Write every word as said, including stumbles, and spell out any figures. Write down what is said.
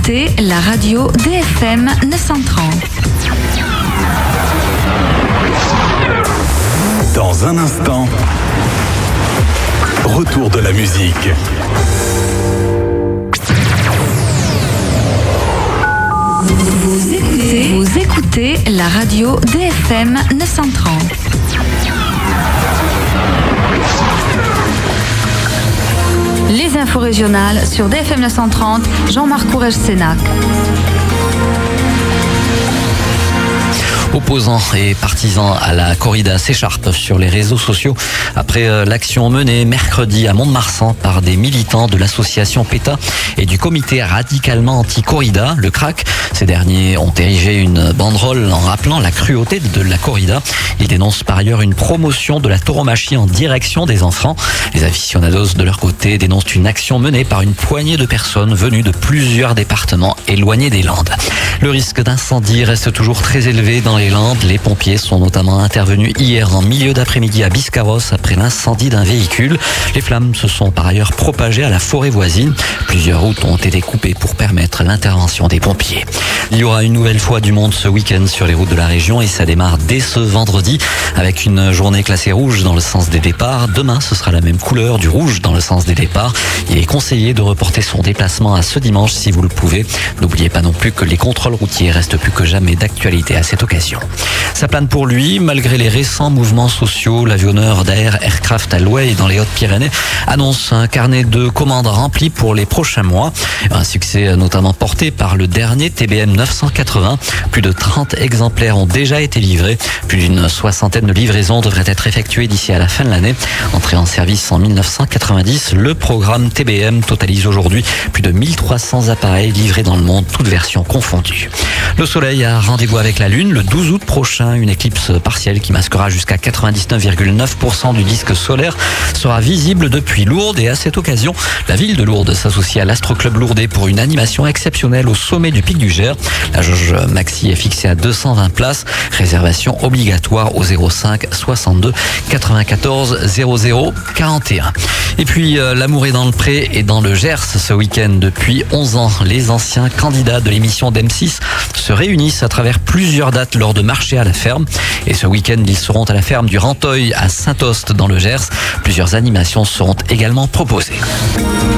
écoutez la radio D F M neuf cent trente. Dans un instant, retour de la musique. Vous écoutez, vous écoutez la radio D F M neuf cent trente. Les infos régionales sur D F M neuf cent trente, Jean-Marc Courrèges-Sénac. Opposants et partisans à la corrida s'écharpent sur les réseaux sociaux après l'action menée mercredi à Mont-de-Marsan par des militants de l'association PETA et du comité radicalement anti-corrida, le C R A C. Ces derniers ont érigé une banderole en rappelant la cruauté de la corrida. Ils dénoncent par ailleurs une promotion de la tauromachie en direction des enfants. Les aficionados de leur côté dénoncent une action menée par une poignée de personnes venues de plusieurs départements éloignés des Landes. Le risque d'incendie reste toujours très élevé dans les Landes. Les pompiers sont notamment intervenus hier en milieu d'après-midi à Biscarrosse après l'incendie d'un véhicule. Les flammes se sont par ailleurs propagées à la forêt voisine. Plusieurs routes ont été coupées pour permettre l'intervention des pompiers. Il y aura une nouvelle fois du monde ce week-end sur les routes de la région et ça démarre dès ce vendredi avec une journée classée rouge dans le sens des départs. Demain, ce sera la même couleur, du rouge dans le sens des départs. Il est conseillé de reporter son déplacement à ce dimanche si vous le pouvez. N'oubliez pas non plus que les contrôles routiers restent plus que jamais d'actualité à cette occasion. Ça plane pour lui, malgré les récents mouvements sociaux. L'avionneur d'Air Aircraft à Louey dans les Hautes-Pyrénées annonce un carnet de commandes rempli pour les prochains mois. Un succès notamment porté par le dernier T B M neuf cent quatre-vingts. Plus de trente exemplaires ont déjà été livrés. Plus d'une soixantaine de livraisons devraient être effectuées d'ici à la fin de l'année. Entré en service en mille neuf cent quatre-vingt-dix, le programme T B M totalise aujourd'hui plus de mille trois cents appareils livrés dans le monde, toutes versions confondues. Le soleil a rendez-vous avec la lune le douze août prochain. Une éclipse partielle qui masquera jusqu'à quatre-vingt-dix-neuf virgule neuf pour cent du disque solaire sera visible depuis Lourdes. Et à cette occasion, la ville de Lourdes s'associe à l'Astro-Club lourdais pour une animation exceptionnelle au sommet du pic du Gers. La jauge maxi est fixée à deux cent vingt places. Réservation obligatoire au zéro cinq soixante-deux quatre-vingt-quatorze zéro zéro quarante et un. Et puis, euh, l'amour est dans le pré et dans le Gers ce week-end. Depuis onze ans, les anciens candidats de l'émission d'M six se réunissent à travers plusieurs dates lors de marchés à la ferme. Et ce week-end, ils seront à la ferme du Ranteuil à Saint-Ost dans le Gers. Plusieurs animations seront également proposées.